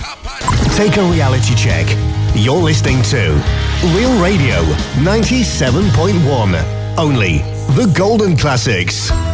Take a reality check. You're listening to Real Radio 97.1. Only the golden classics.